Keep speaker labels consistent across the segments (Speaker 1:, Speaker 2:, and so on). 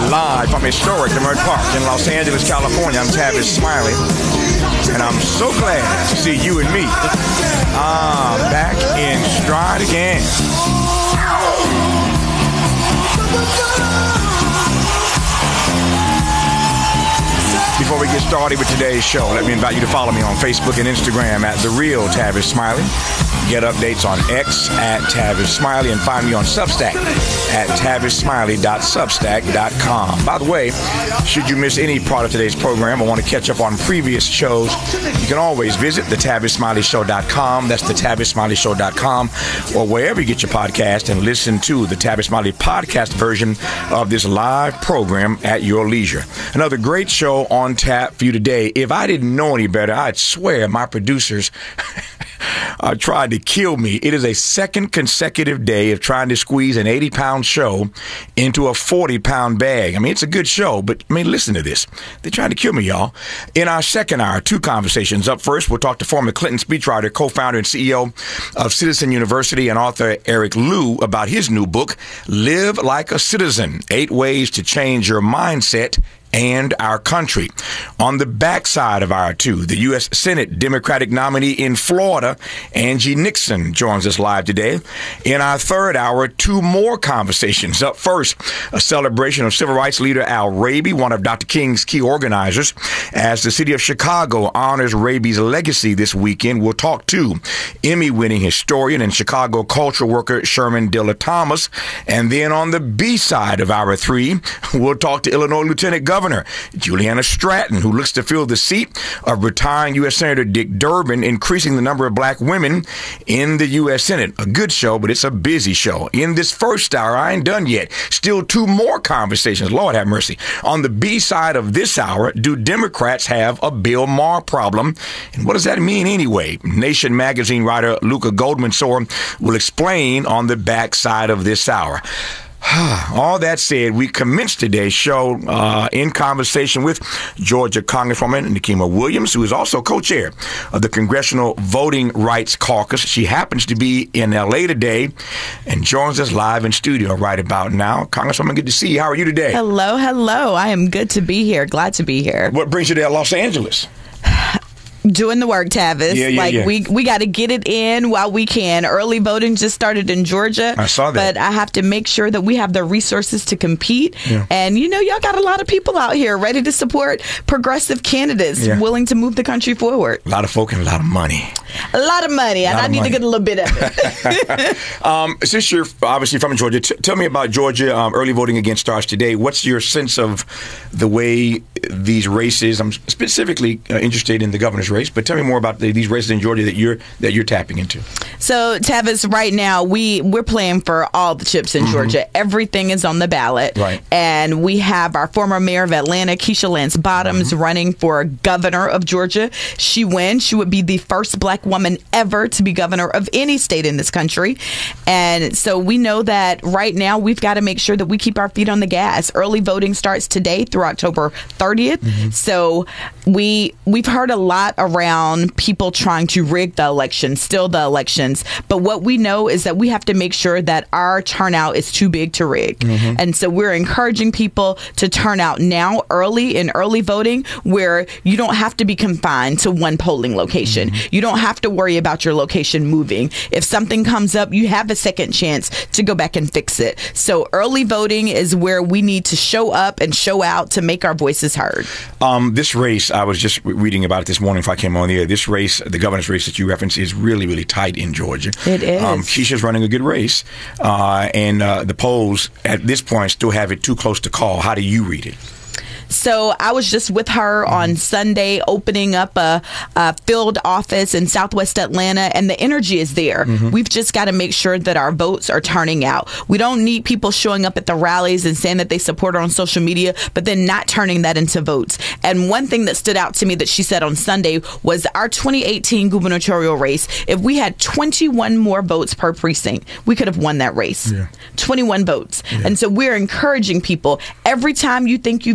Speaker 1: Live from historic Leimert Park in Los Angeles, California. I'm Tavis Smiley, and I'm so glad to see you and me back in stride again. Before we get started with today's show, let me invite you to follow me on Facebook and Instagram at The Real Tavis Smiley. Get updates on X at Tavis Smiley, and find me on Substack at TavisSmiley.substack.com. By the way, should you miss any part of today's program or want to catch up on previous shows, you can always visit TheTavisSmileyShow.com. That's TheTavisSmileyShow.com, or wherever you get your podcast, and listen to the Tavis Smiley podcast version of this live program at your leisure. Another great show on tap for you today. If I didn't know any better, I'd swear my producers tried to kill me. It is a second consecutive day of trying to squeeze an 80-pound show into a 40-pound bag. I mean, it's a good show, but I mean, listen to this. They're trying to kill me, y'all. In our second hour, two conversations. Up first, we'll talk to former Clinton speechwriter, co-founder, and CEO of Citizen University and author Eric Liu about his new book, Live Like a Citizen: 8 Ways to Change Your Mindset and Our Country. On the backside of our two, the U.S. Senate Democratic nominee in Florida, Angie Nixon, joins us live today. In our third hour, two more conversations. Up first, a celebration of civil rights leader Al Raby, one of Dr. King's key organizers. As the city of Chicago honors Raby's legacy this weekend, we'll talk to Emmy-winning historian and Chicago cultural worker Sherman Dilla Thomas. And then on the B side of hour three, we'll talk to Illinois Lieutenant Governor Juliana Stratton, who looks to fill the seat of retiring U.S. Senator Dick Durbin, increasing the number of black women in the U.S. Senate. A good show, but it's a busy show. In this first hour, I ain't done yet. Still two more conversations. Lord have mercy. On the B side of this hour, do Democrats have a Bill Maher problem? And what does that mean anyway? Nation magazine writer Luca Goldman-Sor will explain on the back side of this hour. All that said, we commenced today's show in conversation with Georgia Congresswoman Nikema Williams, who is also co-chair of the Congressional Voting Rights Caucus. She happens to be in L.A. today and joins us live in studio right about now. Congresswoman, good to see you. How are you today?
Speaker 2: Hello. I am good to be here. Glad to be here.
Speaker 1: What brings you to Los Angeles?
Speaker 2: Doing the work, Tavis.
Speaker 1: Yeah.
Speaker 2: We got to get it in while we can. Early voting just started in Georgia.
Speaker 1: I saw that.
Speaker 2: But I have to make sure that we have the resources to compete. Yeah. And, y'all got a lot of people out here ready to support progressive candidates willing to move the country forward.
Speaker 1: A lot of folk and a lot of money.
Speaker 2: A lot of money, and I need to get a little bit of it.
Speaker 1: Since you're obviously from Georgia, tell me about Georgia. Early voting again starts today. What's your sense of the way these races? I'm specifically interested in the governor's race, but tell me more about these races in Georgia that you're tapping into.
Speaker 2: So, Tavis, right now we're playing for all the chips in Georgia. Everything is on the ballot,
Speaker 1: right?
Speaker 2: And we have our former mayor of Atlanta, Keisha Lance Bottoms, running for governor of Georgia. She wins. She would be the first black woman ever to be governor of any state in this country. And so we know that right now we've got to make sure that we keep our feet on the gas. Early voting starts today through October 30th. So we've heard a lot around people trying to rig the election, steal the elections. But what we know is that we have to make sure that our turnout is too big to rig. And so we're encouraging people to turn out now early in early voting, where you don't have to be confined to one polling location. You don't have to worry about your location moving. If something comes up, you have a second chance to go back and fix it. So early voting is where we need to show up and show out to make our voices heard.
Speaker 1: This race, I was just reading about it this morning before I came on the air. This race, the governor's race that you referenced, is really, really tight in Georgia.
Speaker 2: It is.
Speaker 1: Keisha's running a good race, and the polls at this point still have it too close to call. How do you read it?
Speaker 2: So I was just with her on Sunday, opening up a field office in Southwest Atlanta, and the energy is there. We've just got to make sure that our votes are turning out. We don't need people showing up at the rallies and saying that they support her on social media, but then not turning that into votes. And one thing that stood out to me that she said on Sunday was our 2018 gubernatorial race, if we had 21 more votes per precinct, we could have won that race. 21 votes. And so we're encouraging people, every time you think you've done enough,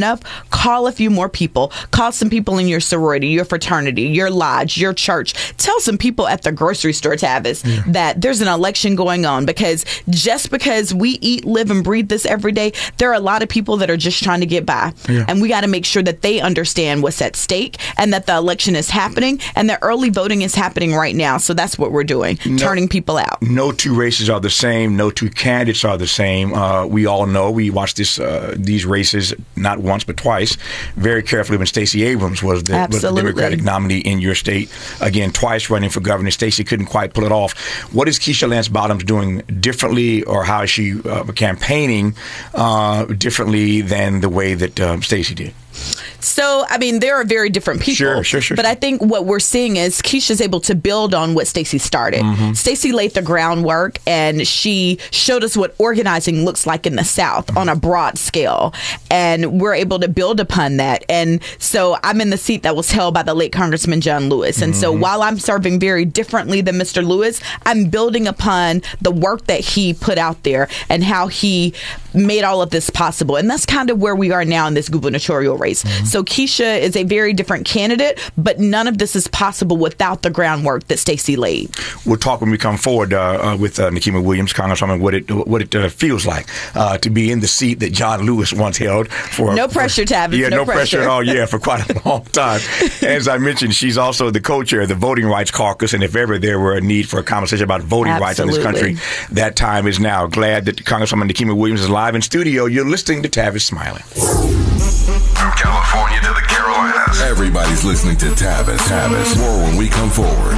Speaker 2: enough, call a few more people. Call some people in your sorority, your fraternity, your lodge, your church. Tell some people at the grocery store, Tavis, that there's an election going on, because just because we eat, live, and breathe this every day, there are a lot of people that are just trying to get by. And we got to make sure that they understand what's at stake and that the election is happening and the early voting is happening right now. So that's what we're doing, turning people out.
Speaker 1: No two races are the same. No two candidates are the same. We all know, we watched these races not once but twice very carefully when Stacey Abrams was the Democratic nominee in your state. Again, twice running for governor. Stacey couldn't quite pull it off. What is Keisha Lance Bottoms doing differently, or how is she campaigning differently than the way that Stacey did?
Speaker 2: So, I mean, there are very different people. Sure. But I think what we're seeing is Keisha's able to build on what Stacey started. Stacey laid the groundwork, and she showed us what organizing looks like in the South on a broad scale. And we're able to build upon that. And so I'm in the seat that was held by the late Congressman John Lewis. And so while I'm serving very differently than Mr. Lewis, I'm building upon the work that he put out there and how he made all of this possible. And that's kind of where we are now in this gubernatorial race. So Keisha is a very different candidate, but none of this is possible without the groundwork that Stacey laid.
Speaker 1: We'll talk when we come forward with Nikema Williams, Congresswoman, what it feels like to be in the seat that John Lewis once held.
Speaker 2: No pressure, Tavis.
Speaker 1: Yeah, no pressure at all. Yeah, for quite a long time. As I mentioned, she's also the co-chair of the Voting Rights Caucus, and if ever there were a need for a conversation about voting rights in this country, that time is now. Glad that Congresswoman Nikema Williams is live in studio. You're listening to Tavis Smiley.
Speaker 3: California to the Carolinas. Everybody's listening to Tavis. More when we come forward.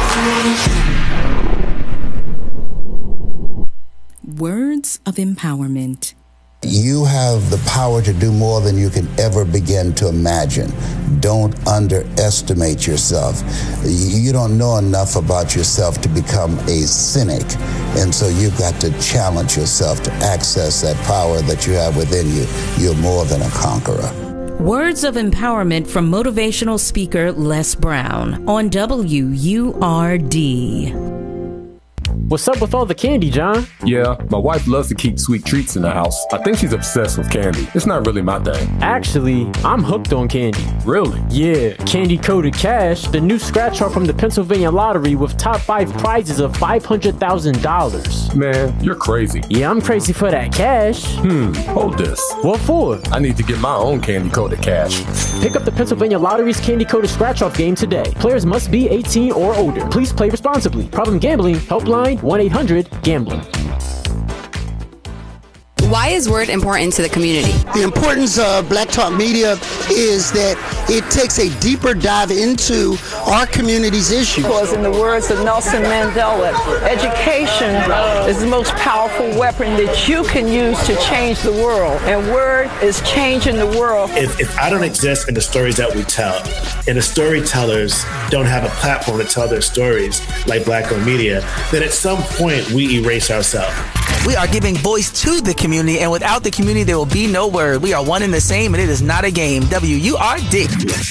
Speaker 4: Words of empowerment.
Speaker 5: You have the power to do more than you can ever begin to imagine. Don't underestimate yourself. You don't know enough about yourself to become a cynic. And so you've got to challenge yourself to access that power that you have within you. You're more than a conqueror.
Speaker 4: Words of empowerment from motivational speaker Les Brown on WURD.
Speaker 6: What's up with all the candy, John?
Speaker 7: Yeah, my wife loves to keep sweet treats in the house. I think she's obsessed with candy. It's not really my thing.
Speaker 6: Actually, I'm hooked on candy.
Speaker 7: Really?
Speaker 6: Yeah, Candy Coated Cash, the new scratch off from the Pennsylvania Lottery with top 5 prizes of $500,000.
Speaker 7: Man, you're crazy.
Speaker 6: Yeah, I'm crazy for that cash.
Speaker 7: Hold this.
Speaker 6: What for?
Speaker 7: I need to get my own Candy Coated Cash.
Speaker 6: Pick up the Pennsylvania Lottery's Candy Coated Scratch Off game today. Players must be 18 or older. Please play responsibly. Problem gambling, helpline 1-800-GAMBLER.
Speaker 8: Why is Word important to the community?
Speaker 9: The importance of Black Talk Media is that it takes a deeper dive into our community's issues.
Speaker 10: Because in the words of Nelson Mandela, education is the most powerful weapon that you can use to change the world. And Word is changing the world.
Speaker 11: If I don't exist in the stories that we tell, and the storytellers don't have a platform to tell their stories like Black-owned media, then at some point we erase ourselves.
Speaker 12: We are giving voice to the community, and without the community, there will be no Word. We are one and the same, and it is not a game. WURD.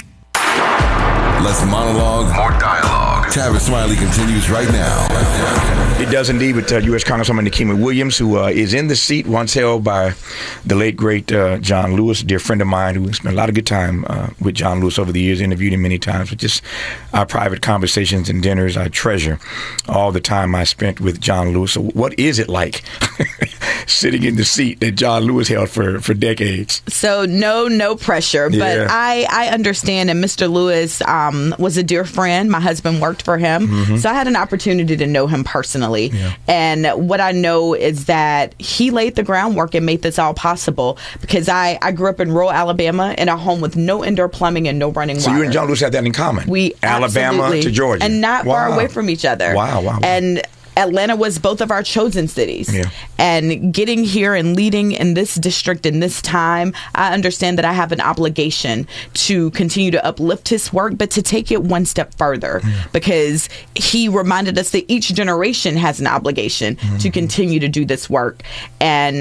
Speaker 3: Less monologue, more dialogue. Tavis Smiley continues right now.
Speaker 1: It does indeed with U.S. Congresswoman Nikema Williams, who is in the seat once held by the late, great John Lewis, a dear friend of mine who spent a lot of good time with John Lewis over the years, interviewed him many times. But just our private conversations and dinners, I treasure all the time I spent with John Lewis. So what is it like sitting in the seat that John Lewis held for decades?
Speaker 2: So no pressure.
Speaker 1: Yeah.
Speaker 2: But I understand, and Mr. Lewis was a dear friend. My husband worked for him. So I had an opportunity to know him personally. Yeah. And what I know is that he laid the groundwork and made this all possible, because I grew up in rural Alabama in a home with no indoor plumbing and no running water.
Speaker 1: So you and John Lewis had that in common?
Speaker 2: We
Speaker 1: Alabama to Georgia.
Speaker 2: And not far away from each other.
Speaker 1: Wow.
Speaker 2: And Atlanta was both of our chosen cities.
Speaker 1: Yeah.
Speaker 2: And getting here and leading in this district in this time, I understand that I have an obligation to continue to uplift his work, but to take it one step further, because he reminded us that each generation has an obligation to continue to do this work. And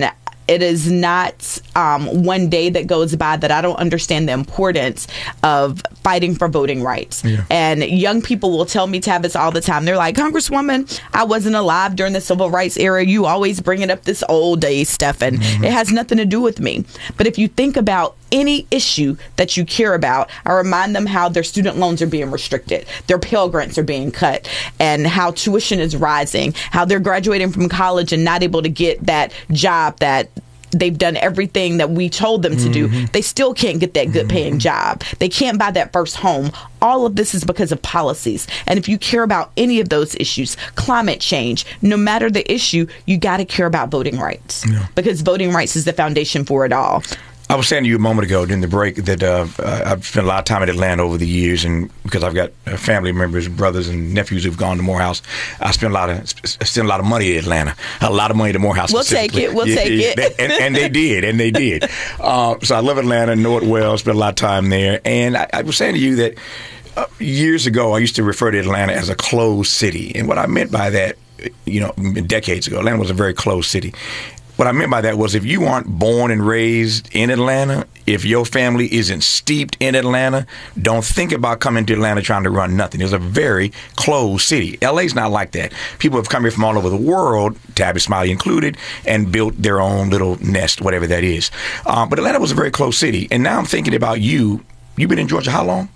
Speaker 2: it is not one day that goes by that I don't understand the importance of fighting for voting rights. Yeah. And young people will tell me, Tavis, all the time, they're like, Congresswoman, I wasn't alive during the civil rights era. You always bringing up this old days stuff, and it has nothing to do with me. But if you think about any issue that you care about, I remind them how their student loans are being restricted, their Pell Grants are being cut, and how tuition is rising, how they're graduating from college and not able to get that job that they've done everything that we told them to do. They still can't get that good paying job. They can't buy that first home. All of this is because of policies. And if you care about any of those issues, climate change, no matter the issue, you got to care about voting rights, because voting rights is the foundation for it all.
Speaker 1: I was saying to you a moment ago during the break that I've spent a lot of time in Atlanta over the years, and because I've got family members, brothers, and nephews who've gone to Morehouse, I spent a lot of money in Atlanta, a lot of money to Morehouse.
Speaker 2: We'll take it. We'll take it.
Speaker 1: And they did. So I love Atlanta, know it well, spent a lot of time there, and I was saying to you that years ago I used to refer to Atlanta as a closed city, and what I meant by that, decades ago, Atlanta was a very closed city. What I meant by that was if you aren't born and raised in Atlanta, if your family isn't steeped in Atlanta, don't think about coming to Atlanta trying to run nothing. It's a very closed city. LA's not like that. People have come here from all over the world, Tabby Smiley included, and built their own little nest, whatever that is. But Atlanta was a very closed city. And now I'm thinking about you. You've been in Georgia how long?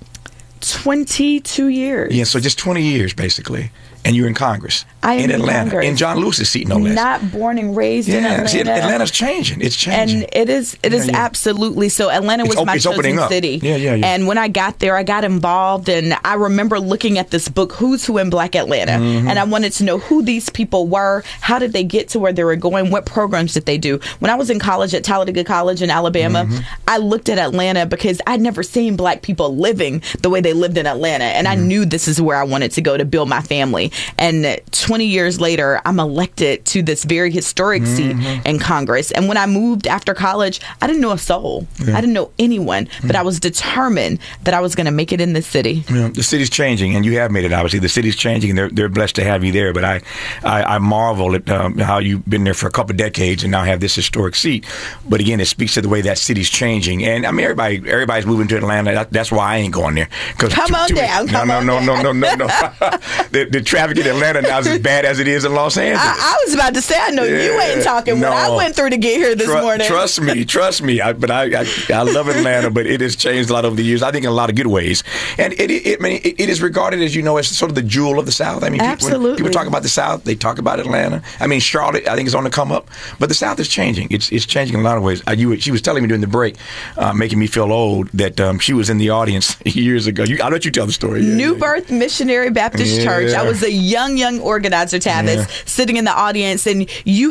Speaker 2: 22 years.
Speaker 1: Yeah, so just 20 years, basically. And you're in Congress.
Speaker 2: I am
Speaker 1: in Atlanta.
Speaker 2: Congress.
Speaker 1: In John Lewis's seat, no less.
Speaker 2: Not born and raised in Atlanta.
Speaker 1: See, Atlanta's changing. It's changing.
Speaker 2: And it is absolutely. So Atlanta was my chosen city.
Speaker 1: Yeah.
Speaker 2: And when I got there, I got involved. And I remember looking at this book, Who's Who in Black Atlanta. And I wanted to know who these people were. How did they get to where they were going? What programs did they do? When I was in college at Talladega College in Alabama, I looked at Atlanta because I'd never seen black people living the way they lived in Atlanta. And I knew this is where I wanted to go to build my family. And 20 years later, I'm elected to this very historic seat in Congress. And when I moved after college, I didn't know a soul. I didn't know anyone, but I was determined that I was going to make it in this city.
Speaker 1: Yeah, the city's changing, and you have made it, obviously. The city's changing, and they're blessed to have you there. But I marvel at how you've been there for a couple of decades and now have this historic seat. But again, it speaks to the way that city's changing. And I mean, everybody's moving to Atlanta. That's why I ain't going there.
Speaker 2: Come on down.
Speaker 1: No. The traffic in Atlanta now is as bad as it is in Los Angeles.
Speaker 2: I was about to say, I know you ain't talking what I went through to get here this morning.
Speaker 1: Trust me. I love Atlanta, but it has changed a lot over the years. I think in a lot of good ways. And it is regarded, as you know, as sort of the jewel of the South. I mean,
Speaker 2: absolutely.
Speaker 1: When people talk about the South, they talk about Atlanta. I mean, Charlotte, I think, is on the come up. But the South is changing. It's changing in a lot of ways. She was telling me during the break, making me feel old, that she was in the audience years ago. I'll let you tell the story.
Speaker 2: New Birth Missionary Baptist Church. I was a young organizer, Tavis, sitting in the audience, and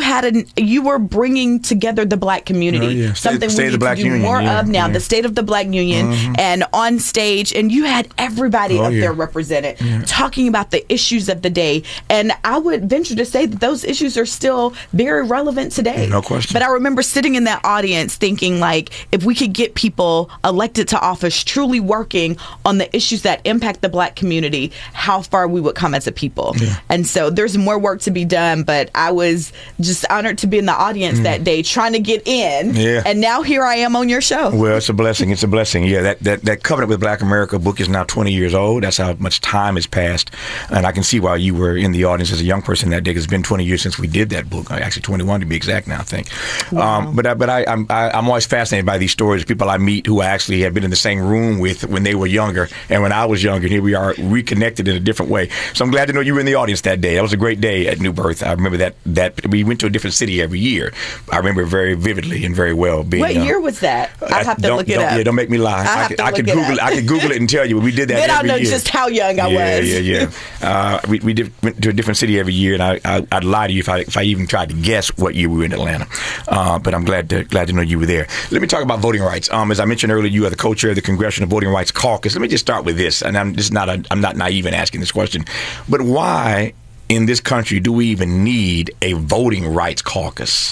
Speaker 2: you were bringing together the black community. Something we need to do more of now. The State of the Black Union, and on stage, and you had everybody up there represented, talking about the issues of the day. And I would venture to say that those issues are still very relevant today.
Speaker 1: No question.
Speaker 2: But I remember sitting in that audience thinking, like, if we could get people elected to office truly working on the issues that impact the black community, how far we would come as a people. And so there's more work to be done, but I was just honored to be in the audience that day trying to get in. And now here I am on your show.
Speaker 1: Well, it's a blessing. It's a blessing. Yeah, that Covenant with Black America book is now 20 years old. That's how much time has passed. And I can see why you were in the audience as a young person that day, because it's been 20 years since we did that book. Actually, 21 to be exact now, I think. Wow. But I'm always fascinated by these stories of people I meet who I actually have been in the same room with when they were younger and when I was younger. Here we are reconnected in a different way. So I'm glad to know you were in the audience that day. That was a great day at New Birth. I remember that we went to a different city every year. I remember very vividly and very well.
Speaker 2: What year was that? I have to look it up.
Speaker 1: Yeah, don't make me lie. I could Google it and tell you, but we did that
Speaker 2: then
Speaker 1: every year.
Speaker 2: Then I'll know just how young I was.
Speaker 1: Yeah. We went to a different city every year, and I'd lie to you if I even tried to guess what year we were in Atlanta. But I'm glad to know you were there. Let me talk about voting rights. As I mentioned earlier, you are the co-chair of the Congressional Voting Rights Caucus. Let me just start with this, and I'm not naive in asking this question, but why in this country do we even need a voting rights caucus?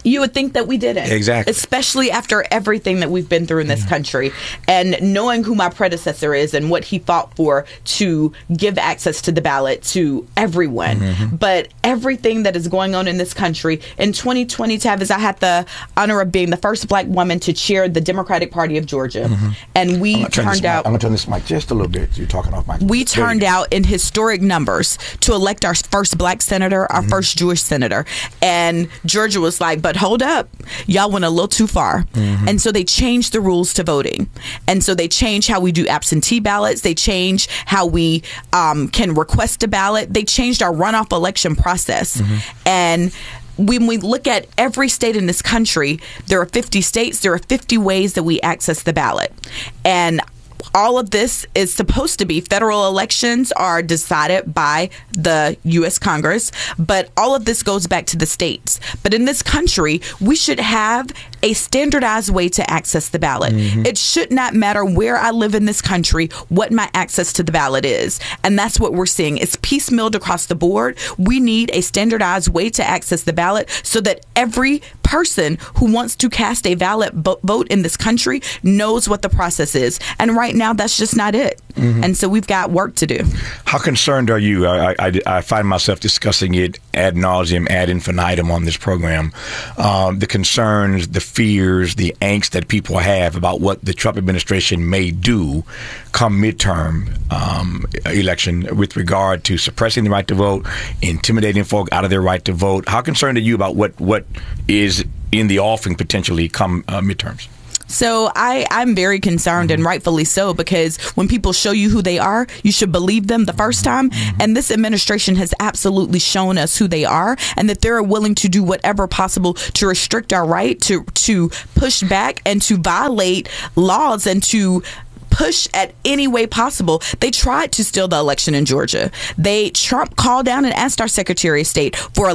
Speaker 2: You would think that we didn't.
Speaker 1: Exactly.
Speaker 2: Especially after everything that we've been through in this country, and knowing who my predecessor is and what he fought for to give access to the ballot to everyone. But everything that is going on in this country, in 2020, Tavis, I had the honor of being the first black woman to chair the Democratic Party of Georgia. And we turned out...
Speaker 1: I'm going to turn this mic just a little bit. You're talking off mic.
Speaker 2: We turned out in historic numbers to elect our first black senator, our first Jewish senator. And Georgia was like, but hold up, y'all went a little too far. And so they changed the rules to voting. And so they changed how we do absentee ballots. They changed how we can request a ballot. They changed our runoff election process. And when we look at every state in this country, there are 50 states. There are 50 ways that we access the ballot. And all of this is supposed to be, federal elections are decided by the U.S. Congress, but all of this goes back to the states. But in this country, we should have a standardized way to access the ballot. It should not matter where I live in this country, what my access to the ballot is. And that's what we're seeing. It's piecemealed across the board. We need a standardized way to access the ballot so that every person who wants to cast a valid vote in this country knows what the process is. And right now, that's just not it. And so we've got work to do.
Speaker 1: How concerned are you? I find myself discussing it ad nauseum, ad infinitum on this program. The concerns, the fears, the angst that people have about what the Trump administration may do come midterm election with regard to suppressing the right to vote, intimidating folk out of their right to vote. How concerned are you about what is in the offing potentially come midterms?
Speaker 2: So I'm very concerned, and rightfully so, because when people show you who they are, you should believe them the first time. And this administration has absolutely shown us who they are, and that they're willing to do whatever possible to restrict our right, to push back and to violate laws and to push at any way possible. They tried to steal the election in Georgia. Trump called down and asked our Secretary of State for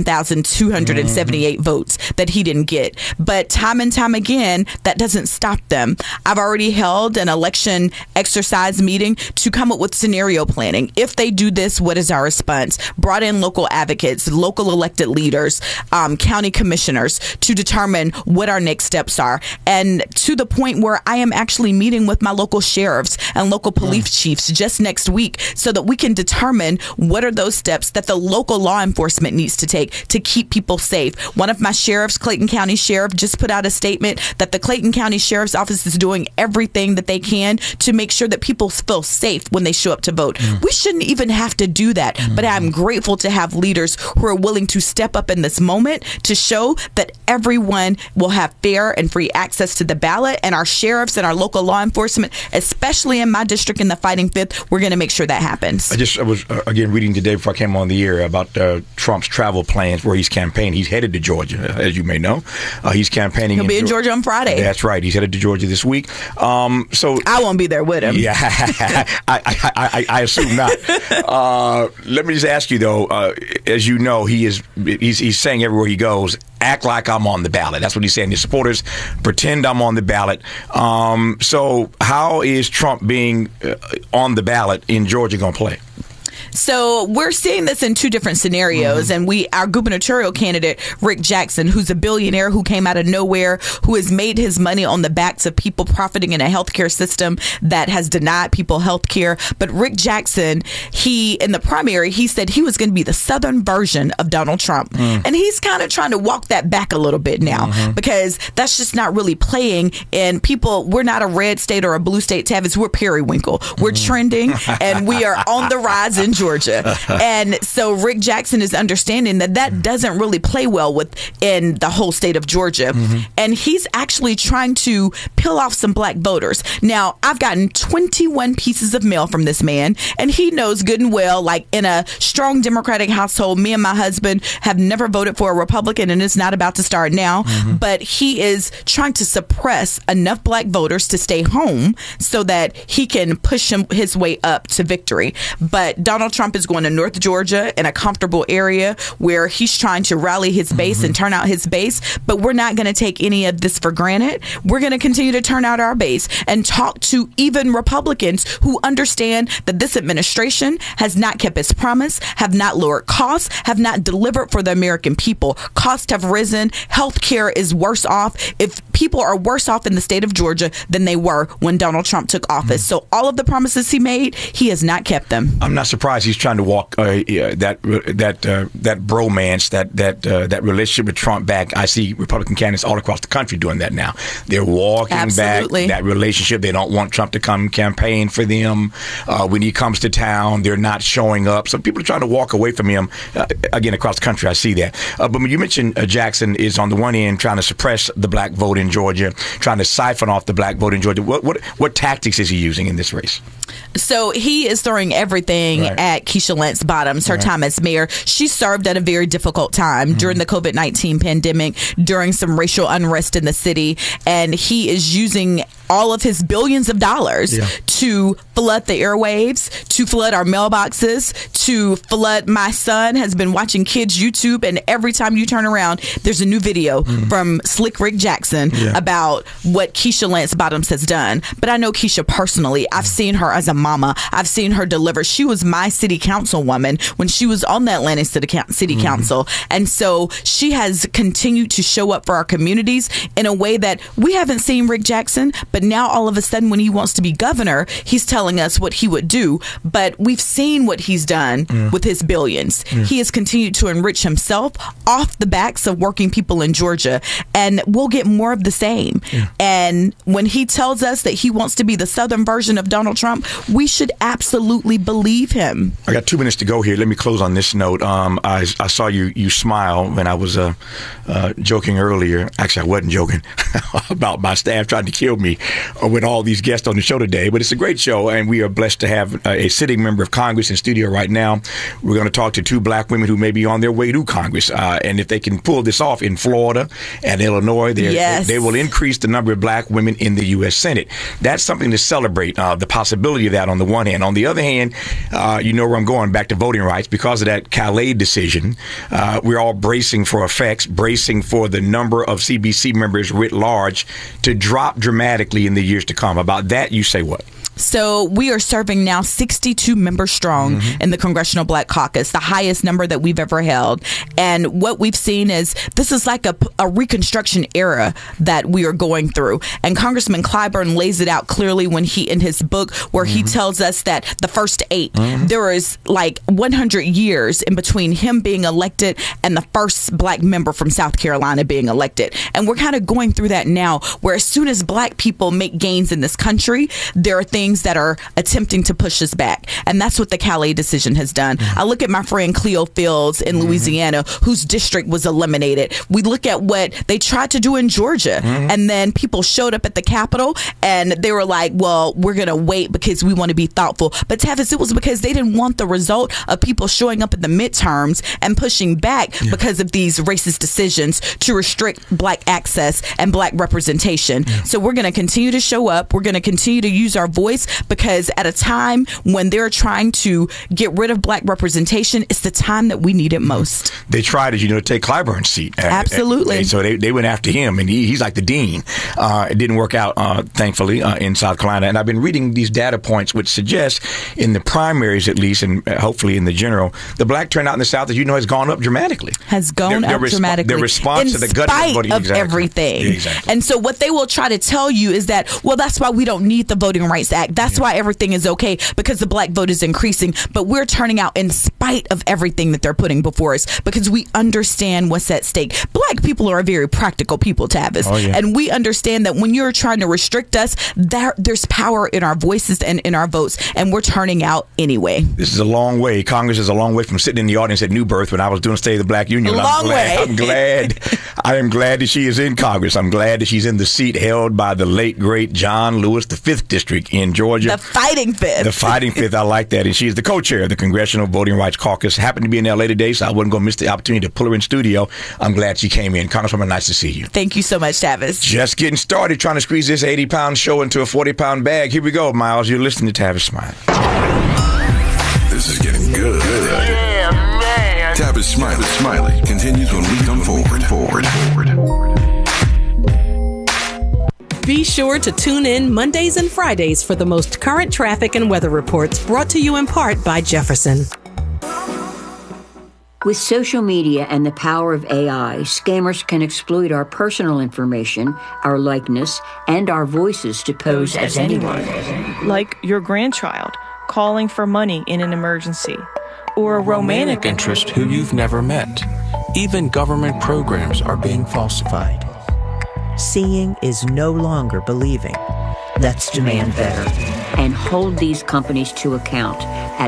Speaker 2: 11,278 votes that he didn't get. But time and time again, that doesn't stop them. I've already held an election exercise meeting to come up with scenario planning. If they do this, what is our response? Brought in local advocates, local elected leaders, county commissioners to determine what our next steps are. And to the point where I am actually meeting with my local sheriffs and local police chiefs just next week so that we can determine what are those steps that the local law enforcement needs to take to keep people safe. One of my sheriffs, Clayton County Sheriff, just put out a statement that the Clayton County Sheriff's Office is doing everything that they can to make sure that people feel safe when they show up to vote. We shouldn't even have to do that, but I'm grateful to have leaders who are willing to step up in this moment to show that everyone will have fair and free access to the ballot, and our sheriffs and our local law enforcement, especially in my district in the Fighting Fifth, we're going to make sure that happens.
Speaker 1: I was again reading today before I came on the air about Trump's travel plans where he's campaigning. He's headed to Georgia, as you may know. He's campaigning.
Speaker 2: He'll be in Georgia on Friday.
Speaker 1: That's right. He's headed to Georgia this week. So
Speaker 2: I won't be there with him.
Speaker 1: Yeah, I assume not. Let me just ask you though. As you know, he's saying everywhere he goes, act like I'm on the ballot. That's what he's saying. His supporters pretend I'm on the ballot. So how is Trump being on the ballot in Georgia going to play?
Speaker 2: So we're seeing this in two different scenarios, and our gubernatorial candidate, Rick Jackson, who's a billionaire who came out of nowhere, who has made his money on the backs of people profiting in a healthcare system that has denied people health care. But Rick Jackson, in the primary, he said he was going to be the Southern version of Donald Trump. And he's kind of trying to walk that back a little bit now because that's just not really playing. And we're not a red state or a blue state, Tavis. We're periwinkle. We're trending, and we are on the rise in Georgia. And so Rick Jackson is understanding that doesn't really play well in the whole state of Georgia. And he's actually trying to peel off some black voters. Now, I've gotten 21 pieces of mail from this man, and he knows good and well, like in a strong Democratic household, me and my husband have never voted for a Republican, and it's not about to start now. But he is trying to suppress enough black voters to stay home so that he can push his way up to victory. But Donald Donald Trump is going to North Georgia in a comfortable area where he's trying to rally his base and turn out his base. But we're not going to take any of this for granted. We're going to continue to turn out our base and talk to even Republicans who understand that this administration has not kept its promise, have not lowered costs, have not delivered for the American people. Costs have risen. Healthcare is worse off. If people are worse off in the state of Georgia than they were when Donald Trump took office. So all of the promises he made, he has not kept them.
Speaker 1: I'm not surprised he's trying to walk that bromance, that relationship with Trump back. I see Republican candidates all across the country doing that now. They're walking back that relationship. They don't want Trump to come campaign for them. When he comes to town, they're not showing up. So people are trying to walk away from him. Again, across the country, I see that. But when you mentioned Jackson is on the one end trying to suppress the black vote in Georgia, trying to siphon off the black vote in Georgia. What tactics is he using in this race?
Speaker 2: So he is throwing everything at Keisha Lance Bottoms, her time as mayor. She served at a very difficult time during the COVID-19 pandemic, during some racial unrest in the city, and he is using all of his billions of dollars to flood the airwaves, to flood our mailboxes, to flood. My son has been watching kids' YouTube, and every time you turn around, there's a new video from Slick Rick Jackson about what Keisha Lance Bottoms has done. But I know Keisha personally. I've seen her as a mama. I've seen her deliver. She was my city councilwoman when she was on the Atlanta City Council. And so she has continued to show up for our communities in a way that we haven't seen Rick Jackson. But now all of a sudden when he wants to be governor, he's telling us what he would do. But we've seen what he's done with his billions. He has continued to enrich himself off the backs of working people in Georgia. And we'll get more of the same. And when he tells us that he wants to be the Southern version of Donald Trump, we should absolutely believe him.
Speaker 1: I got 2 minutes to go here. Let me close on this note. I saw you smile when I was joking earlier. Actually, I wasn't joking about my staff trying to kill me with all these guests on the show today. But it's a great show, and we are blessed to have a sitting member of Congress in studio right now. We're going to talk to 2 black women who may be on their way to Congress. And if they can pull this off in Florida and Illinois, they will increase the number of black women in the U.S. Senate. That's something to celebrate, the possibility of that on the one hand. On the other hand, you know where I'm going, back to voting rights. Because of that Calais decision, we're all bracing for effects, bracing for the number of CBC members writ large to drop dramatically in the years to come. About that, you say what?
Speaker 2: So we are serving now 62 members strong in the Congressional Black Caucus, the highest number that we've ever held. And what we've seen is this is like a Reconstruction era that we are going through. And Congressman Clyburn lays it out clearly when in his book where he tells us that the first 8, there is like 100 years in between him being elected and the first black member from South Carolina being elected. And we're kind of going through that now, where as soon as black people make gains in this country, there are things that are attempting to push us back. And that's what the Calais decision has done. I look at my friend Cleo Fields in Louisiana, whose district was eliminated. We look at what they tried to do in Georgia, and then people showed up at the Capitol and they were like, well, we're going to wait because we want to be thoughtful. But Tavis, it was because they didn't want the result of people showing up at the midterms and pushing back because of these racist decisions to restrict black access and black representation. So we're going to continue to show up. We're going to continue to use our voice, because at a time when they're trying to get rid of black representation, it's the time that we need it most.
Speaker 1: They tried, as you know, to take Clyburn's seat.
Speaker 2: Absolutely.
Speaker 1: So they went after him, and he's like the dean. It didn't work out, thankfully, in South Carolina. And I've been reading these data points which suggest, in the primaries at least, and hopefully in the general, the black turnout in the South, as you know, has gone up dramatically.
Speaker 2: Dramatically.
Speaker 1: The response to the gut voting
Speaker 2: of everything.
Speaker 1: Exactly.
Speaker 2: And so what they will try to tell you is that, well, that's why we don't need the Voting Rights Act. That's why everything is okay, because the black vote is increasing. But we're turning out in spite of everything that they're putting before us, because we understand what's at stake. Black people are a very practical people, Tavis. And we understand that when you're trying to restrict us, there's power in our voices and in our votes, and we're turning out anyway.
Speaker 1: This is a long way. Congress is a long way from sitting in the audience at New Birth when I was doing State of the Black Union. I am glad that she is in Congress. I'm glad that she's in the seat held by the late, great John Lewis, the 5th District in Georgia.
Speaker 2: The Fighting Fifth.
Speaker 1: The Fighting Fifth. I like that. And she is the co-chair of the Congressional Voting Rights Caucus. Happened to be in L.A. today, so I wasn't going to miss the opportunity to pull her in studio. I'm glad she came in. Congresswoman, nice to see you.
Speaker 2: Thank you so much, Tavis.
Speaker 1: Just getting started, trying to squeeze this 80-pound show into a 40-pound bag. Here we go, Miles. You're listening to Tavis Smiley.
Speaker 3: This is getting good.
Speaker 13: Yeah, man.
Speaker 3: Tavis Smiley continues when we come forward.
Speaker 14: Be sure to tune in Mondays and Fridays for the most current traffic and weather reports, brought to you in part by Jefferson.
Speaker 15: With social media and the power of AI, scammers can exploit our personal information, our likeness, and our voices to pose as anyone.
Speaker 16: Like your grandchild calling for money in an emergency, or a romantic
Speaker 17: interest who you've never met. Even government programs are being falsified.
Speaker 18: Seeing is no longer believing. Let's demand better.
Speaker 15: And hold these companies to account at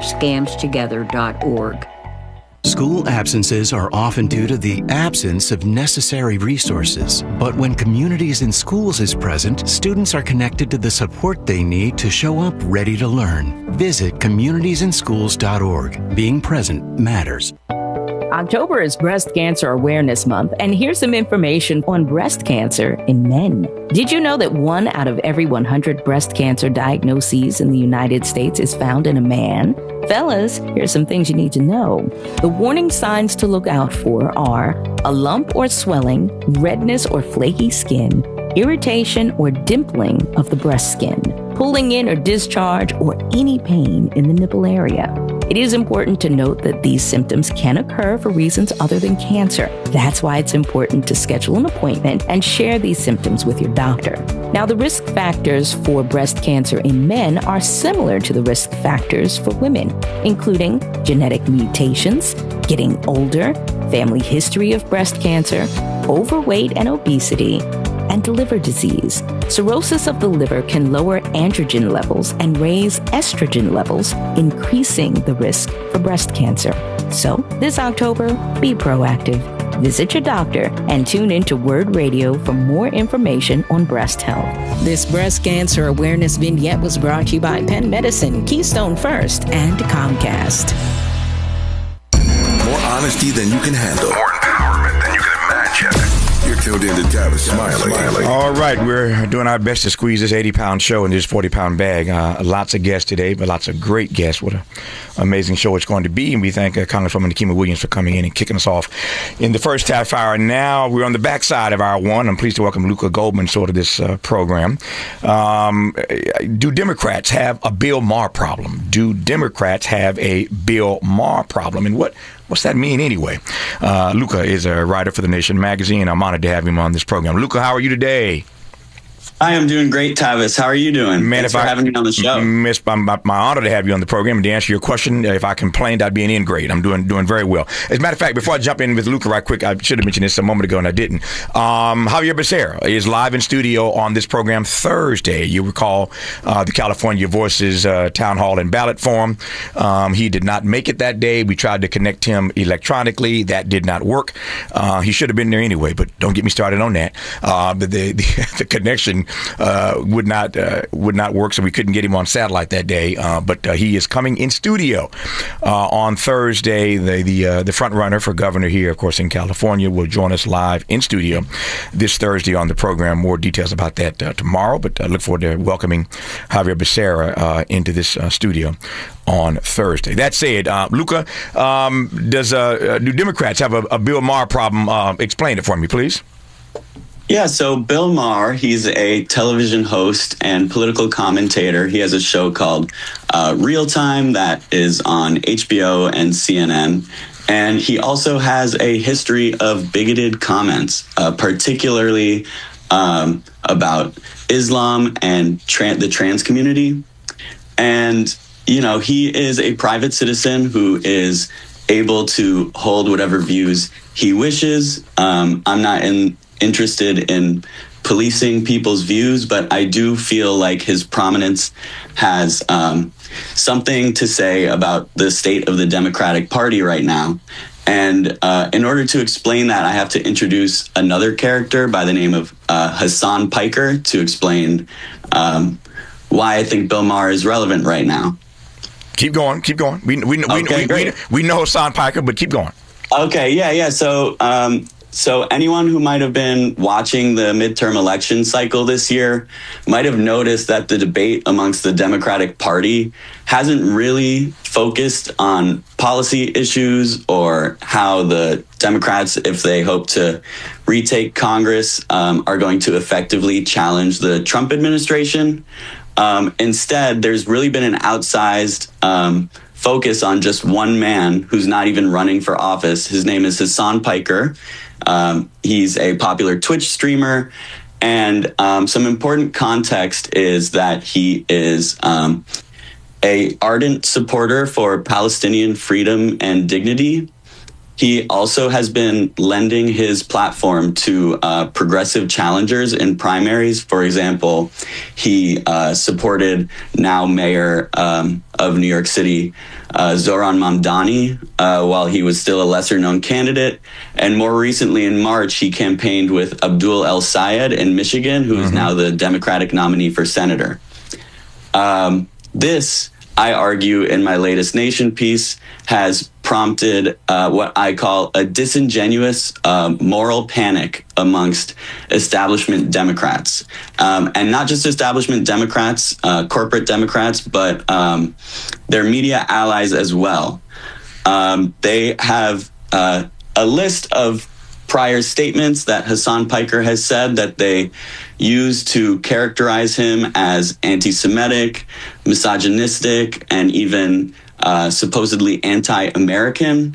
Speaker 15: StopScamsTogether.org.
Speaker 19: School absences are often due to the absence of necessary resources. But when Communities in Schools is present, students are connected to the support they need to show up ready to learn. Visit communitiesInschools.org. Being present matters.
Speaker 20: October is Breast Cancer Awareness Month, and here's some information on breast cancer in men. Did you know that 1 out of every 100 breast cancer diagnoses in the United States is found in a man? Fellas, here's some things you need to know. The warning signs to look out for are a lump or swelling, redness or flaky skin, irritation or dimpling of the breast skin, pulling in or discharge, or any pain in the nipple area. It is important to note that these symptoms can occur for reasons other than cancer. That's why it's important to schedule an appointment and share these symptoms with your doctor. Now, the risk factors for breast cancer in men are similar to the risk factors for women, including genetic mutations, getting older, family history of breast cancer, overweight and obesity, and liver disease. Cirrhosis of the liver can lower androgen levels and raise estrogen levels, increasing the risk for breast cancer. So, this October, be proactive. Visit your doctor and tune into Word Radio for more information on breast health.
Speaker 4: This breast cancer awareness vignette was brought to you by Penn Medicine, Keystone First, and Comcast.
Speaker 3: More honesty than you can handle.
Speaker 13: More empowerment than you can imagine.
Speaker 3: You're tuned in to Tavis Smiley.
Speaker 1: All right, we're doing our best to squeeze this 80-pound show in this 40-pound bag. Lots of guests today, but lots of great guests. What an amazing show it's going to be. And we thank Congresswoman Nikema Williams for coming in and kicking us off in the first half hour. Now we're on the backside of hour one. I'm pleased to welcome Luca Goldman to this program. Do Democrats have a Bill Maher problem? Do Democrats have a Bill Maher problem? And what's that mean anyway? Luca is a writer for The Nation magazine. I'm honored to have him on this program. Luca, how are you today?
Speaker 21: Hi, I'm doing great, Tavis. How are you doing?
Speaker 1: Man,
Speaker 21: Thanks for having me on the show.
Speaker 1: My honor to have you on the program. And to answer your question, if I complained, I'd be an ingrate. I'm doing very well. As a matter of fact, before I jump in with Luca right quick, I should have mentioned this a moment ago and I didn't. Javier Becerra is live in studio on this program Thursday. You recall the California Voices Town Hall and Ballot Forum. He did not make it that day. We tried to connect him electronically. That did not work. He should have been there anyway, but don't get me started on that. The connection would not work, so we couldn't get him on satellite that day. But he is coming in studio on Thursday. The front runner for governor here, of course, in California, will join us live in studio this Thursday on the program. More details about that tomorrow. But I look forward to welcoming Javier Becerra into this studio on Thursday. That said, Luca, do Democrats have a Bill Maher problem? Explain it for me, please.
Speaker 21: Yeah, so Bill Maher, he's a television host and political commentator. He has a show called Real Time that is on HBO and CNN. And he also has a history of bigoted comments, particularly about Islam and the trans community. And, you know, he is a private citizen who is able to hold whatever views he wishes. I'm not interested in policing people's views, but I do feel like his prominence has something to say about the state of the Democratic Party right now. And in order to explain that, I have to introduce another character by the name of Hassan Piker to explain why I think Bill Maher is relevant right now.
Speaker 1: Keep going. We know Hassan Piker, but keep going.
Speaker 21: Okay, yeah. So So anyone who might have been watching the midterm election cycle this year might have noticed that the debate amongst the Democratic Party hasn't really focused on policy issues or how the Democrats, if they hope to retake Congress, are going to effectively challenge the Trump administration. Instead, there's really been an outsized focus on just one man who's not even running for office. His name is Hasan Piker. He's a popular Twitch streamer, and some important context is that he is a ardent supporter for Palestinian freedom and dignity. He also has been lending his platform to progressive challengers in primaries. For example, he supported now mayor of New York City, Zohran Mamdani, while he was still a lesser-known candidate. And more recently, in March, he campaigned with Abdul El Sayed in Michigan, who is now the Democratic nominee for senator. This, I argue in my latest Nation piece, has prompted what I call a disingenuous moral panic amongst establishment Democrats. And not just establishment Democrats, corporate Democrats, but their media allies as well. They have a list of prior statements that Hasan Piker has said that they use to characterize him as anti-Semitic, misogynistic, and even supposedly anti-American.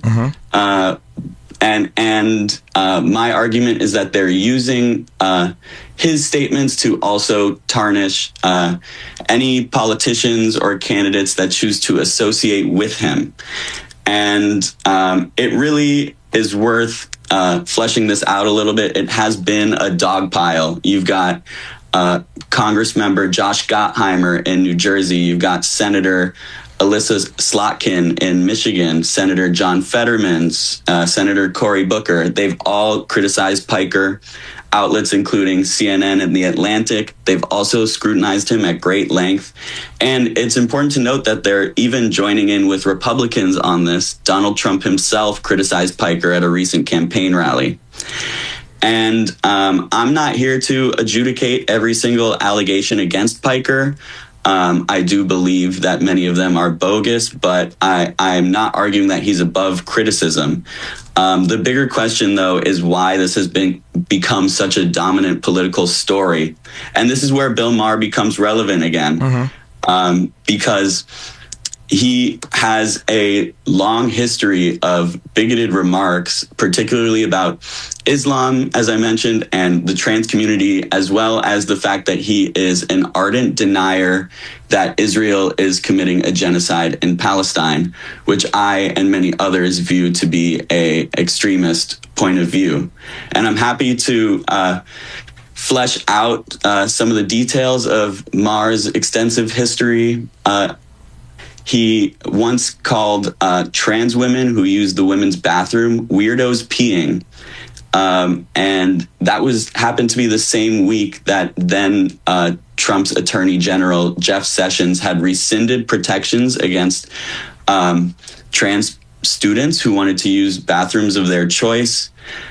Speaker 21: And my argument is that they're using his statements to also tarnish any politicians or candidates that choose to associate with him. And it really is worth fleshing this out a little bit. It has been a dog pile. You've got Congress member Josh Gottheimer in New Jersey. You've got Senator Alyssa Slotkin in Michigan, Senator John Fetterman, Senator Cory Booker. They've all criticized Piker. Outlets including CNN and The Atlantic, they've also scrutinized him at great length. And it's important to note that they're even joining in with Republicans on this. Donald Trump himself criticized Piker at a recent campaign rally. And I'm not here to adjudicate every single allegation against Piker. I do believe that many of them are bogus, but I'm not arguing that he's above criticism. The bigger question, though, is why this has become such a dominant political story. And this is where Bill Maher becomes relevant again, because he has a long history of bigoted remarks, particularly about Islam, as I mentioned, and the trans community, as well as the fact that he is an ardent denier that Israel is committing a genocide in Palestine, which I and many others view to be an extremist point of view. And I'm happy to flesh out some of the details of Maher's extensive history. He once called trans women who use the women's bathroom weirdos peeing. And that happened to be the same week that then Trump's Attorney General, Jeff Sessions, had rescinded protections against trans students who wanted to use bathrooms of their choice.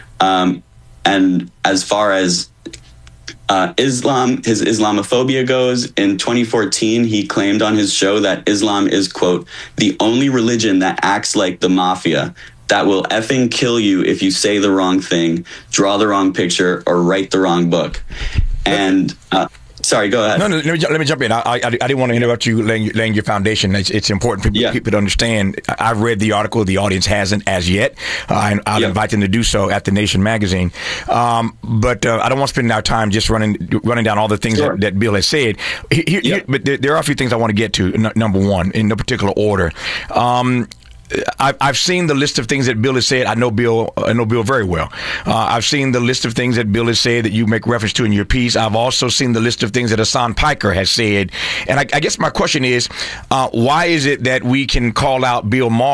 Speaker 21: And as far as his Islamophobia goes, in 2014, he claimed on his show that Islam is, quote, the only religion that acts like the mafia, that will effing kill you if you say the wrong thing, draw the wrong picture, or write the wrong book. And sorry, go ahead.
Speaker 1: No, let me jump in. I didn't want to interrupt you laying your foundation. It's important for people to understand. I've read the article. The audience hasn't as yet. I'll invite them to do so at The Nation magazine. But I don't want to spend our time just running down all the things that Bill has said. But there are a few things I want to get to. Number one, in no particular order. I've seen the list of things that Bill has said. I know Bill very well. I've seen the list of things that Bill has said that you make reference to in your piece. I've also seen the list of things that Hasan Piker has said. And I guess my question is, why is it that we can call out Bill Maher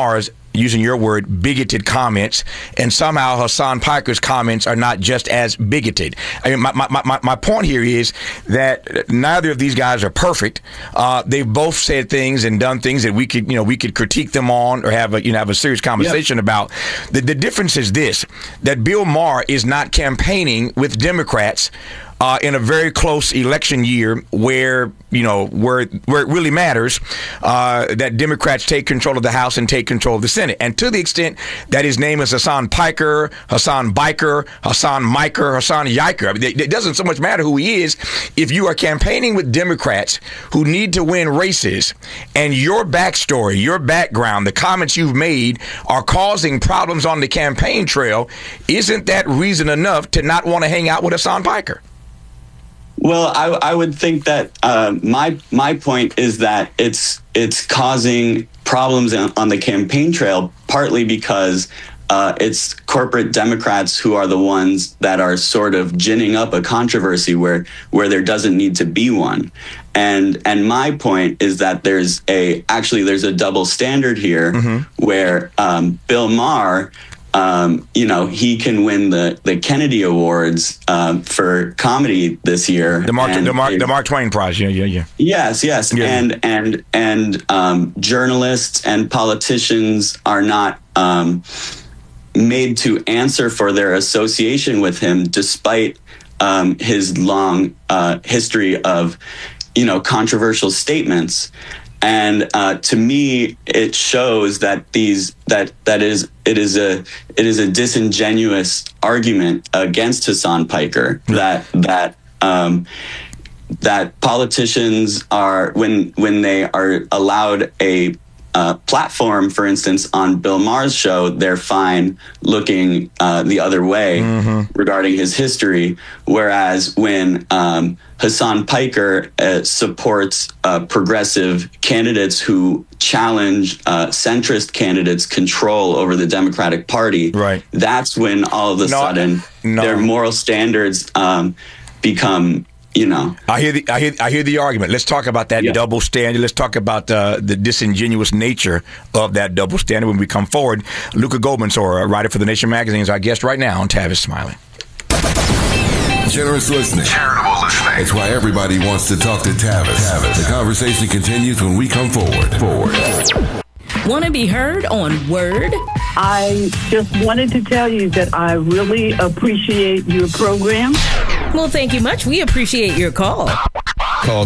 Speaker 1: using your word, bigoted comments, and somehow Hasan Piker's comments are not just as bigoted. I mean, my point here is that neither of these guys are perfect. They've both said things and done things that we could critique them on or have a serious conversation about. The difference is this: that Bill Maher is not campaigning with Democrats in a very close election year where it really matters, that Democrats take control of the House and take control of the Senate. And to the extent that his name is Hasan Piker, Hasan Biker, Hasan Miker, Hasan Yiker, I mean, it doesn't so much matter who he is. If you are campaigning with Democrats who need to win races and your backstory, your background, the comments you've made are causing problems on the campaign trail, isn't that reason enough to not want to hang out with Hasan Piker?
Speaker 21: Well, I would think that my point is that it's causing problems on the campaign trail, partly because it's corporate Democrats who are the ones that are sort of ginning up a controversy where there doesn't need to be one. And my point is that there's a double standard here where Bill Maher, he can win the Kennedy Awards for comedy this year.
Speaker 1: The Mark Twain Prize. Yeah.
Speaker 21: Yes. Yeah. And journalists and politicians are not made to answer for their association with him, despite his long history of controversial statements. And to me, it shows that it is a disingenuous argument against Hasan Piker that politicians are, when they are allowed a platform, for instance, on Bill Maher's show, they're fine looking the other way regarding his history. Whereas when Hasan Piker supports progressive candidates who challenge centrist candidates' control over the Democratic Party, that's when all of a sudden their moral standards become.
Speaker 1: I hear the argument. Let's talk about that double standard. Let's talk about the disingenuous nature of that double standard when we come forward. Luca Goldmansour, a writer for The Nation magazine, is our guest right now on Tavis Smiley.
Speaker 3: Generous listening.
Speaker 13: Charitable listening.
Speaker 3: It's why everybody wants to talk to Tavis. The conversation continues when we come forward.
Speaker 4: Want to be heard on Word?
Speaker 5: I just wanted to tell you that I really appreciate your program.
Speaker 4: Well, thank you much. We appreciate your call.
Speaker 22: Call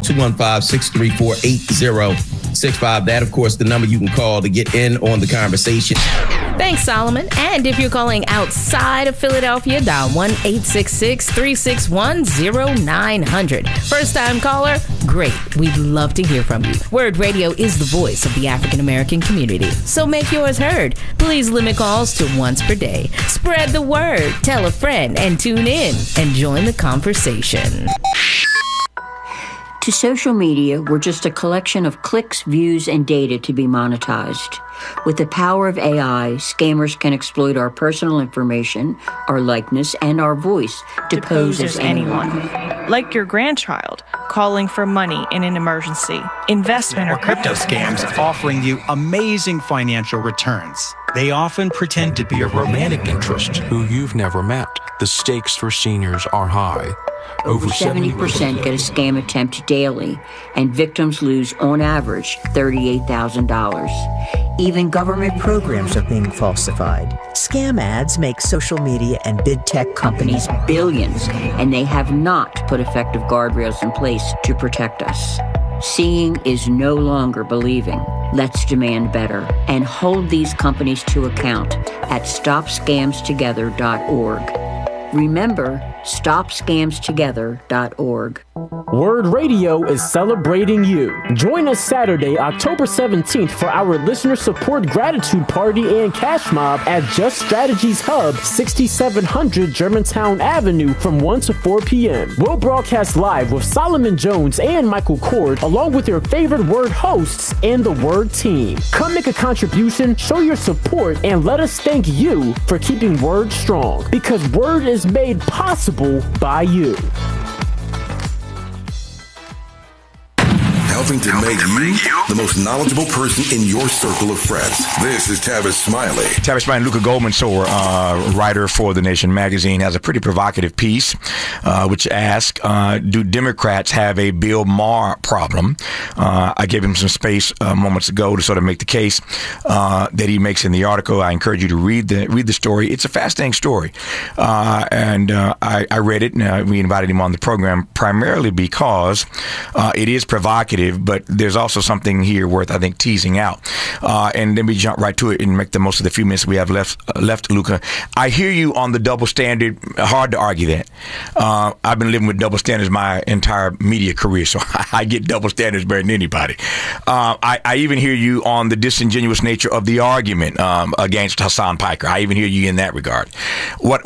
Speaker 22: 215-634-8065. That, of course, the number you can call to get in on the conversation.
Speaker 4: Thanks, Solomon. And if you're calling outside of Philadelphia, dial 1-866-361-0900. First-time caller? Great. We'd love to hear from you. Word Radio is the voice of the African-American community. So make yours heard. Please limit calls to once per day. Spread the word. Tell a friend and tune in and join the conversation.
Speaker 15: To social media, we're just a collection of clicks, views, and data to be monetized. With the power of AI, scammers can exploit our personal information, our likeness, and our voice to pose as anyone.
Speaker 16: Like your grandchild calling for money in an emergency, investment or
Speaker 23: crypto scams offering you amazing financial returns. They often pretend to be a romantic interest
Speaker 17: who you've never met. The stakes for seniors are high.
Speaker 15: Over 70% get a scam attempt daily, and victims lose, on average, $38,000.
Speaker 18: Even government programs are being falsified. Scam ads make social media and big tech companies
Speaker 15: billions, and they have not put effective guardrails in place to protect us. Seeing is no longer believing. Let's demand better and hold these companies to account at StopScamsTogether.org. Remember, StopScamsTogether.org.
Speaker 6: Word Radio is celebrating you. Join us Saturday, October 17th for our Listener Support Gratitude Party and Cash Mob at Just Strategies Hub, 6700 Germantown Avenue from 1 to 4 p.m. We'll broadcast live with Solomon Jones and Michael Cord, along with your favorite Word hosts and the Word team. Come make a contribution, show your support, and let us thank you for keeping Word strong, because Word is made possible by you.
Speaker 3: helping to make you the most knowledgeable person in your circle of friends. This is Tavis Smiley.
Speaker 1: Tavis Smiley, Luca Goldman-Sower, writer for The Nation magazine, has a pretty provocative piece which asks, do Democrats have a Bill Maher problem? I gave him some space moments ago to sort of make the case that he makes in the article. I encourage you to read the story. It's a fascinating story. And I read it, and we invited him on the program primarily because it is provocative, but there's also something here worth, I think, teasing out. And then we jump right to it and make the most of the few minutes we have left, Luca. I hear you on the double standard. Hard to argue that. I've been living with double standards my entire media career, so I get double standards better than anybody. I even hear you on the disingenuous nature of the argument against Hasan Piker. I even hear you in that regard. What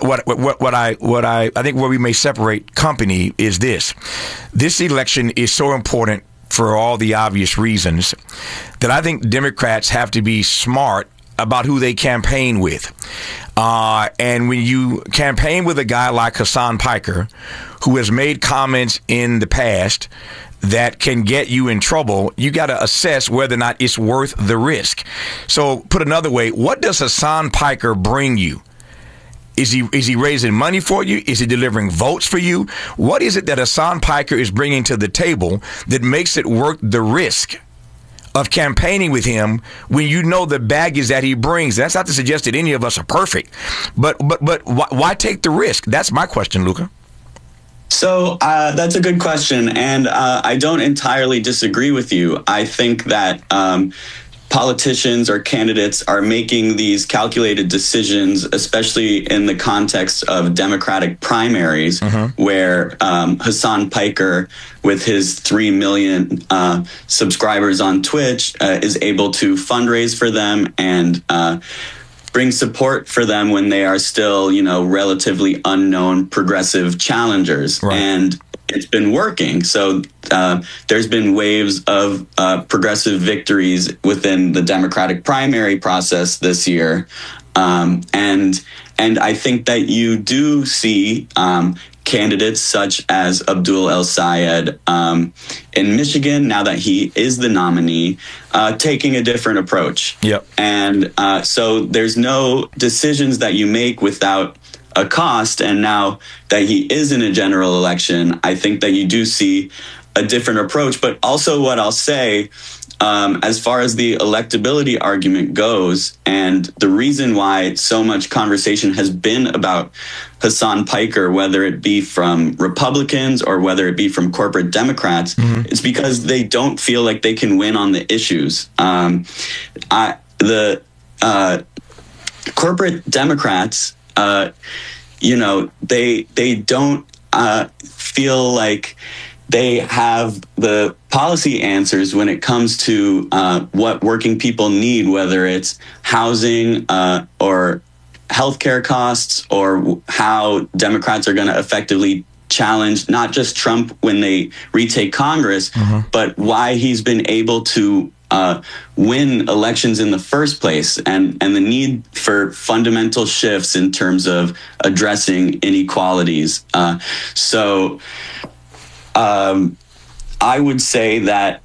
Speaker 1: I think where we may separate company is this. This election is so important for all the obvious reasons that I think Democrats have to be smart about who they campaign with. And when you campaign with a guy like Hasan Piker, who has made comments in the past that can get you in trouble, you got to assess whether or not it's worth the risk. So put another way, what does Hasan Piker bring you? Is he raising money for you? Is he delivering votes for you? What is it that Hasan Piker is bringing to the table that makes it worth the risk of campaigning with him when you know the baggage that he brings? That's not to suggest that any of us are perfect, but why take the risk? That's my question, Luca.
Speaker 21: So that's a good question, and I don't entirely disagree with you. I think that politicians or candidates are making these calculated decisions, especially in the context of Democratic primaries, where Hasan Piker, with his 3 million subscribers on Twitch, is able to fundraise for them and bring support for them when they are still, relatively unknown progressive challengers. Right. And it's been working. So there's been waves of progressive victories within the Democratic primary process this year. And I think that you do see candidates such as Abdul El Sayed in Michigan, now that he is the nominee, taking a different approach. Yep. And so there's no decisions that you make without a cost. And now that he is in a general election, I think that you do see a different approach. But also what I'll say, as far as the electability argument goes, and the reason why so much conversation has been about Hasan Piker, whether it be from Republicans or whether it be from corporate Democrats, it's because they don't feel like they can win on the issues. The corporate Democrats, they don't feel like they have the policy answers when it comes to what working people need, whether it's housing or healthcare costs, or how Democrats are going to effectively challenge not just Trump when they retake Congress, but why he's been able to win elections in the first place, and the need for fundamental shifts in terms of addressing inequalities. So I would say that,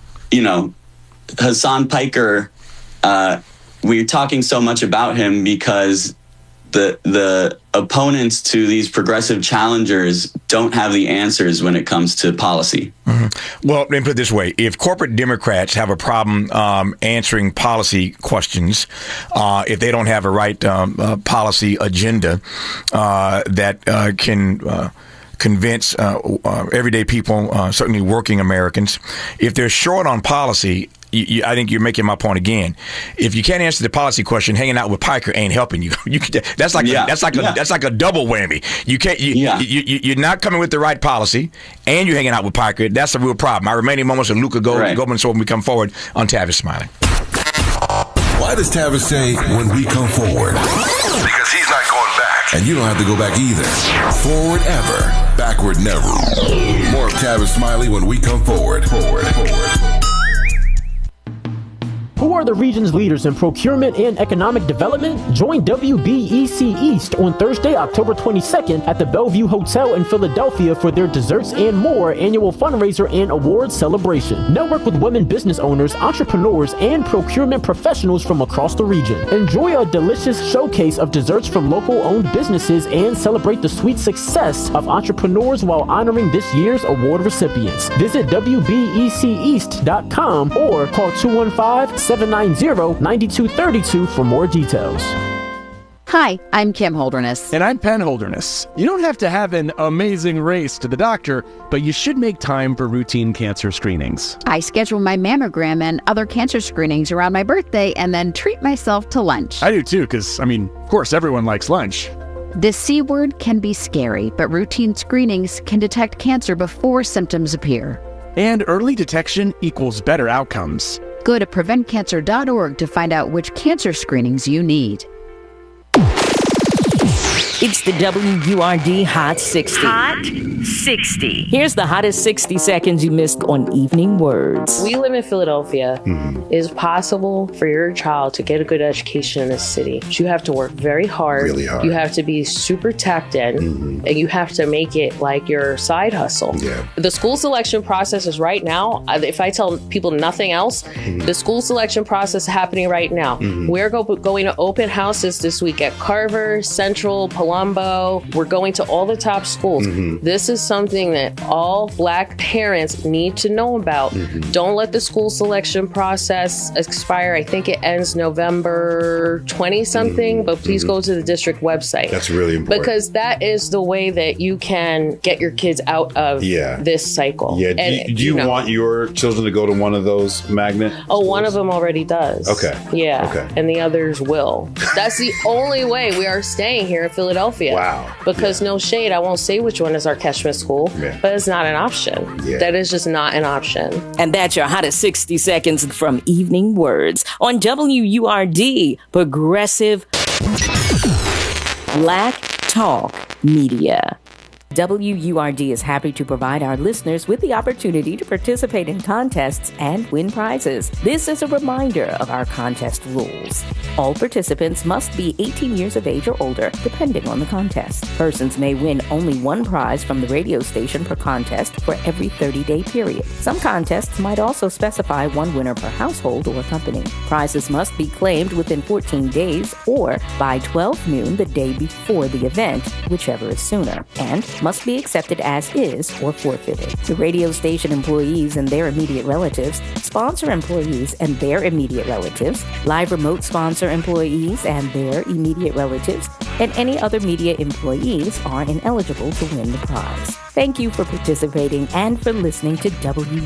Speaker 21: Hasan Piker, we're talking so much about him because the opponents to these progressive challengers don't have the answers when it comes to policy. Well, let me put it this way. If corporate Democrats have a problem answering policy questions, if they don't have a right policy agenda that can convince everyday people, certainly working Americans, if they're short on policy, I think you're making my point again. If you can't answer the policy question, hanging out with Piker ain't helping you. That's like a double whammy. You can't. You're not coming with the right policy, and you're hanging out with Piker. That's a real problem. Our remaining moments with Luca Goldman, so when we come forward on Tavis Smiley.
Speaker 3: Why does Tavis say when we come forward?
Speaker 13: Because he's not going back.
Speaker 3: And you don't have to go back either. Forward ever, backward never. More of Tavis Smiley when we come forward.
Speaker 6: Who are the region's leaders in procurement and economic development? Join WBEC East on Thursday, October 22nd at the Bellevue Hotel in Philadelphia for their Desserts and More annual fundraiser and awards celebration. Network with women business owners, entrepreneurs, and procurement professionals from across the region. Enjoy a delicious showcase of desserts from local-owned businesses and celebrate the sweet success of entrepreneurs while honoring this year's award recipients. Visit WBECEast.com or call 215-790-9232 for more details.
Speaker 7: Hi, I'm Kim Holderness.
Speaker 8: And I'm Penn Holderness. You don't have to have an amazing race to the doctor, but you should make time for routine cancer screenings.
Speaker 7: I schedule my mammogram and other cancer screenings around my birthday and then treat myself to lunch.
Speaker 8: I do too, because, of course, everyone likes lunch.
Speaker 7: The C word can be scary, but routine screenings can detect cancer before symptoms appear.
Speaker 8: And early detection equals better outcomes.
Speaker 7: Go to preventcancer.org to find out which cancer screenings you need.
Speaker 20: It's the WURD Hot 60.
Speaker 9: Hot 60.
Speaker 20: Here's the hottest 60 seconds you missed on Evening Words.
Speaker 24: We live in Philadelphia. It is possible for your child to get a good education in this city. But you have to work very hard.
Speaker 25: Really hard.
Speaker 24: You have to be super tapped in, and you have to make it like your side hustle.
Speaker 25: Yeah.
Speaker 24: The school selection process is right now. If I tell people nothing else, the school selection process is happening right now. We're going to open houses this week at Carver, Central, Palumbo. We're going to all the top schools. This is something that all Black parents need to know about. Don't let the school selection process expire. I think it ends November 20-something, but please go to the district website.
Speaker 25: That's really important.
Speaker 24: Because that is the way that you can get your kids out of this cycle.
Speaker 25: Yeah.
Speaker 24: And,
Speaker 25: do you want your children to go to one of those magnet
Speaker 24: Oh, one of them already does.
Speaker 25: Okay.
Speaker 24: Yeah.
Speaker 25: Okay.
Speaker 24: And the others will. That's the only way we are staying here in Philadelphia.
Speaker 25: Wow.
Speaker 24: Because no shade, I won't say which one is our catchment school, but it's not an option. That is just not an option.
Speaker 20: And that's your hottest 60 seconds from Evening Words on WURD, Progressive Black Talk Media. WURD is happy to provide our listeners with the opportunity to participate in contests and win prizes. This is a reminder of our contest rules. All participants must be 18 years of age or older, depending on the contest. Persons may win only one prize from the radio station per contest for every 30-day period. Some contests might also specify one winner per household or company. Prizes must be claimed within 14 days or by 12 noon the day before the event, whichever is sooner, and must be accepted as is or forfeited. The radio station employees and their immediate relatives, sponsor employees and their immediate relatives, live remote sponsor employees and their immediate relatives, and any other media employees are ineligible to win the prize. Thank you for participating and for listening to